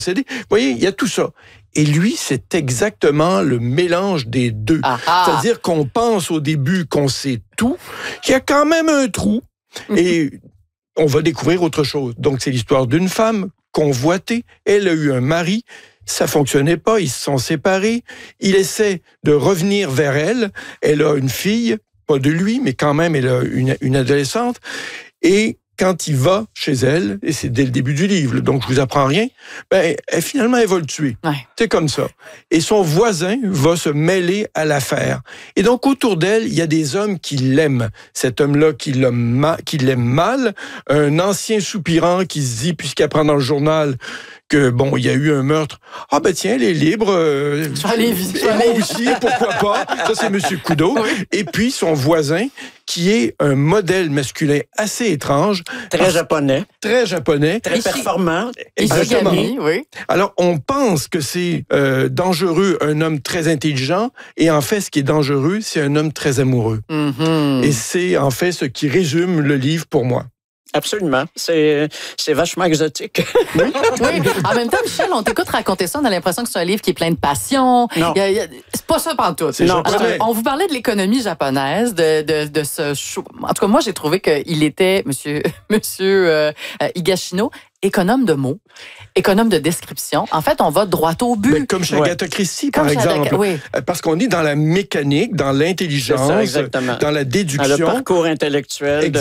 Vous voyez, il y a tout ça. Et lui, c'est exactement le mélange des deux. C'est-à-dire qu'on pense au début qu'on sait tout, qu'il y a quand même un trou, et on va découvrir autre chose. Donc, c'est l'histoire d'une femme convoitée. Elle a eu un mari, ça fonctionnait pas, ils se sont séparés. Il essaie de revenir vers elle. Elle a une fille, pas de lui, mais quand même, elle a une adolescente. Et quand il va chez elle, et c'est dès le début du livre, donc je vous apprends rien, finalement, elle va le tuer. Ouais. C'est comme ça. Et son voisin va se mêler à l'affaire. Et donc, autour d'elle, il y a des hommes qui l'aiment. Cet homme-là qui l'aime mal, un ancien soupirant qui se dit, puisqu'il apprend dans le journal que, bon, il y a eu un meurtre. Ah ben tiens, elle est libre. Et moi aussi, pourquoi pas? Ça, c'est M. Coudeau. Oui. Et puis, son voisin, qui est un modèle masculin assez étrange. Très japonais. Très japonais. Très performant. Exactement. Oui. Alors, on pense que c'est dangereux, un homme très intelligent, et en fait, ce qui est dangereux, c'est un homme très amoureux. Mm-hmm. Et c'est, en fait, ce qui résume le livre pour moi. Absolument. C'est vachement exotique. Oui. En même temps, Michel, on t'écoute raconter ça, on a l'impression que c'est un livre qui est plein de passion. Non. C'est pas ça pantoute. Alors, on vous parlait de l'économie japonaise, de ce show. En tout cas, moi, j'ai trouvé qu'il était, monsieur Higashino, économe de mots, économe de description. En fait, on va droit au but. Mais comme chez Agatha Christie, par exemple. Oui. Parce qu'on est dans la mécanique, dans l'intelligence, dans la déduction. Dans le parcours intellectuel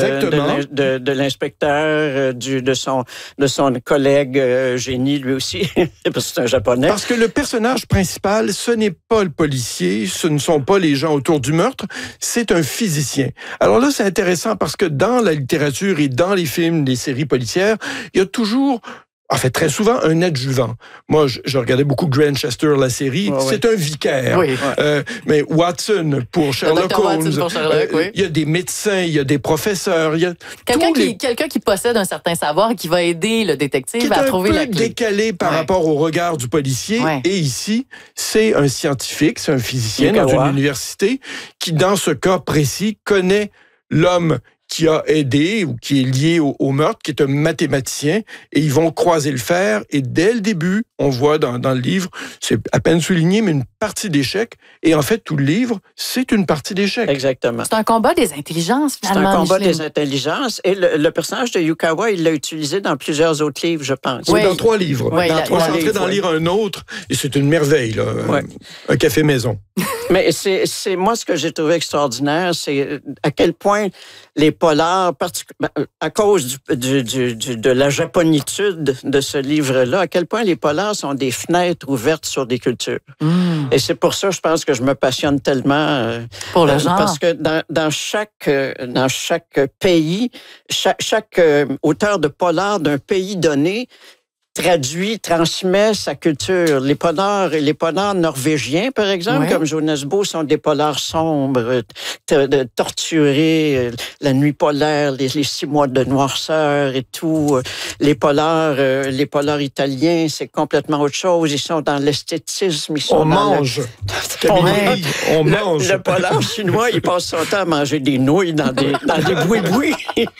de l'inspecteur, de son collègue génie, lui aussi, parce que c'est un Japonais. Parce que le personnage principal, ce n'est pas le policier, ce ne sont pas les gens autour du meurtre, c'est un physicien. Alors là, c'est intéressant parce que dans la littérature et dans les films, les séries policières, il y a toujours, en fait, très souvent, un adjuvant. Moi, je regardais beaucoup Grantchester, la série. C'est un vicaire. Oui. Mais Watson pour Sherlock Holmes. Watson pour Sherlock, oui. Il y a des médecins, il y a des professeurs. Il y a quelqu'un qui possède un certain savoir et qui va aider le détective à trouver la clé. Qui est un peu décalé par rapport au regard du policier. Ouais. Et ici, c'est un scientifique, c'est un physicien dans une université qui, dans ce cas précis, connaît l'homme qui a aidé ou qui est lié au meurtre, qui est un mathématicien, et ils vont croiser le fer. Et dès le début, on voit dans le livre, c'est à peine souligné, mais une partie d'échec. Et en fait, tout le livre, c'est une partie d'échec. Exactement. C'est un combat des intelligences, finalement. C'est un combat des intelligences. Et le personnage de Yukawa, il l'a utilisé dans plusieurs autres livres, je pense. Oui, dans 3 livres. Oui, je suis en train d'en lire un autre, et c'est une merveille, là. Ouais. Un café maison. Mais c'est moi, ce que j'ai trouvé extraordinaire, c'est à quel point les polars, à cause de la japonitude de ce livre-là, à quel point les polars sont des fenêtres ouvertes sur des cultures. Mm. Et c'est pour ça, je pense, que je me passionne tellement. Pour le genre. Parce que dans chaque pays, chaque auteur de polar d'un pays donné transmet sa culture. Les polars norvégiens, par exemple, comme Jonas Bo, sont des polars sombres, torturés, la nuit polaire, les 6 mois de noirceur et tout. Les polars italiens, c'est complètement autre chose. Ils sont dans l'esthétisme. On mange. On mange. Le polar chinois, il passe son temps à manger des nouilles dans des boui-boui.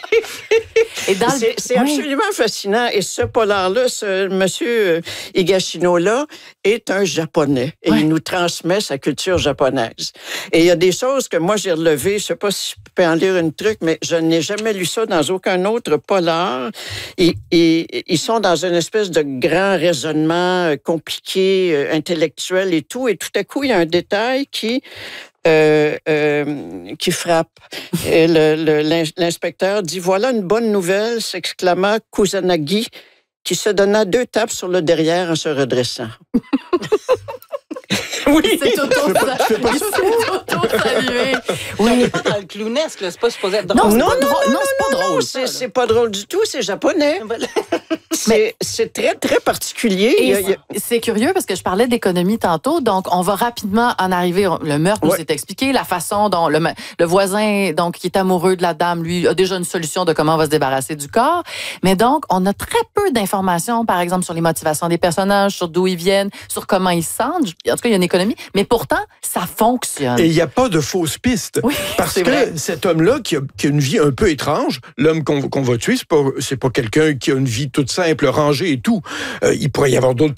C'est absolument fascinant. Et ce polar-là, ce monsieur Higashino-là est un Japonais et il nous transmet sa culture japonaise. Et il y a des choses que moi j'ai relevées, je sais pas si je peux en lire une truc, mais je n'ai jamais lu ça dans aucun autre polar. Ils sont dans une espèce de grand raisonnement compliqué, intellectuel et tout, et tout à coup il y a un détail qui frappe. Et l'inspecteur dit « Voilà une bonne nouvelle », s'exclama Kusanagi, qui se donna 2 tapes sur le derrière en se redressant. Oui, c'est auto-salué. Oui. On n'est pas dans le clownesque, là. C'est pas supposé être drôle. Non, c'est pas drôle. C'est pas drôle du tout, c'est japonais. C'est très, très particulier. Et c'est curieux parce que je parlais d'économie tantôt, donc on va rapidement en arriver. Le meurtre nous est expliqué, la façon dont le voisin, donc, qui est amoureux de la dame, lui, a déjà une solution de comment on va se débarrasser du corps. Mais donc, on a très peu d'informations, par exemple, sur les motivations des personnages, sur d'où ils viennent, sur comment ils se sentent. En tout cas, il y a une économie. Mais pourtant, ça fonctionne. Et il n'y a pas de fausses pistes. Oui, parce que cet homme-là, qui a une vie un peu étrange, l'homme qu'on va tuer, c'est pas quelqu'un qui a une vie toute simple, rangée et tout. Il pourrait y avoir d'autres